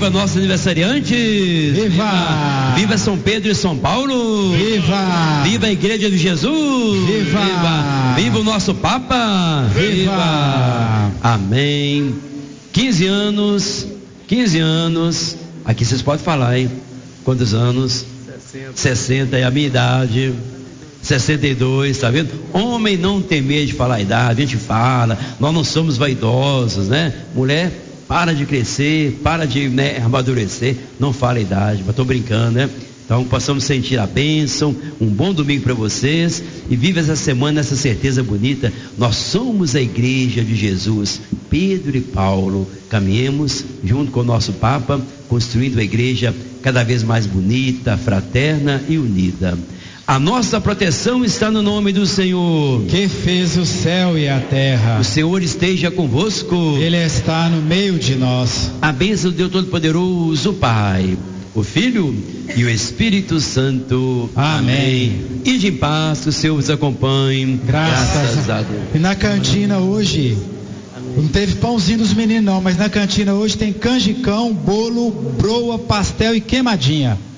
Viva nossos aniversariantes! Viva! Viva São Pedro e São Paulo! Viva! Viva a Igreja de Jesus! Viva! Viva o nosso Papa! Viva! Amém. 15 anos. Aqui vocês podem falar, hein? Quantos anos? 60 é a minha idade. 62, tá vendo? Homem não tem medo de falar a idade, a gente fala, nós não somos vaidosos, né? Mulher, para de crescer, para de, amadurecer, não fala a idade, mas tô brincando, né? Então possamos sentir a bênção, um bom domingo para vocês e viva essa semana nessa certeza bonita. Nós somos a Igreja de Jesus, Pedro e Paulo. Caminhemos junto com o nosso Papa, construindo a igreja cada vez mais bonita, fraterna e unida. A nossa proteção está no nome do Senhor, que fez o céu e a terra. O Senhor esteja convosco. Ele está no meio de nós. A bênção de Deus Todo-Poderoso, o Pai, o Filho e o Espírito Santo. Amém. Ide em paz, que o Senhor vos acompanhe. Graças a Deus. E na cantina hoje, não teve pãozinho dos meninos não, mas na cantina hoje tem canjicão, bolo, broa, pastel e queimadinha.